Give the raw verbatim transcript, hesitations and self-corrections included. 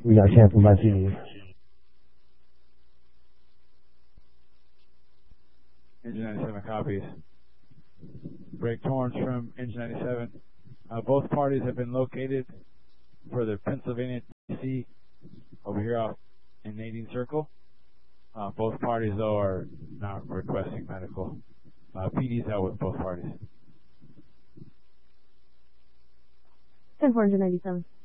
We got canceled by P D. Engine ninety-seven copies. Break Torrance from Engine ninety-seven. Uh, both parties have been located for the Pennsylvania D C over here off in Nadine Circle. Uh, both parties, though, are not requesting medical. Uh, P D's out with both parties. ten four ninety-seven.